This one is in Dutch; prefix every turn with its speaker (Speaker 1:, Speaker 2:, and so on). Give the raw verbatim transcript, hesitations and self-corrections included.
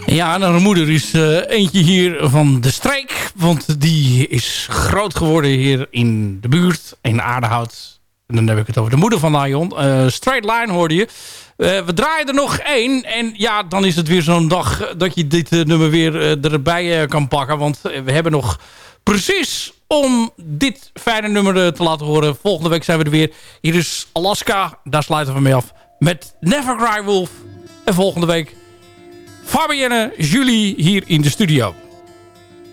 Speaker 1: Ja, en haar moeder is uh, eentje hier van de streek. Want die is groot geworden hier in de buurt, in Aardehout. En dan heb ik het over de moeder van Nayon. Uh, Straight Line hoorde je. Uh, we draaien er nog één. En ja, dan is het weer zo'n dag dat je dit uh, nummer weer uh, erbij uh, kan pakken. Want uh, we hebben nog precies om dit fijne nummer uh, te laten horen. Volgende week zijn we er weer. Hier is Alaska. Daar sluiten we mee af met Never Cry Wolf. En volgende week Fabienne Julie hier in de studio.